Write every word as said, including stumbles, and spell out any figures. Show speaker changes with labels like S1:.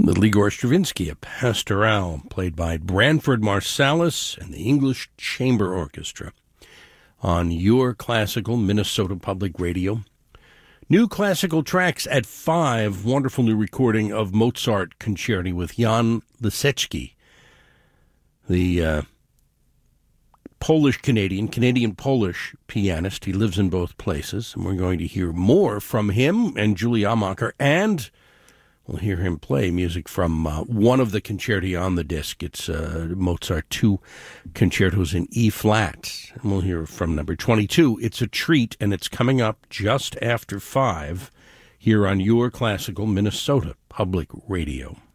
S1: with Igor Stravinsky, a pastoral played by Branford Marsalis and the English Chamber Orchestra on Your Classical Minnesota Public Radio. New classical tracks at five. Wonderful new recording of Mozart Concerti with Jan Lisecki, the uh, Polish-Canadian, Canadian-Polish pianist. He lives in both places, and we're going to hear more from him and Julie Amacher, and we'll hear him play music from uh, one of the concerti on the disc. It's uh, Mozart two concertos in E-flat. And we'll hear from number twenty-two. It's a treat, and it's coming up just after five here on Your Classical Minnesota Public Radio.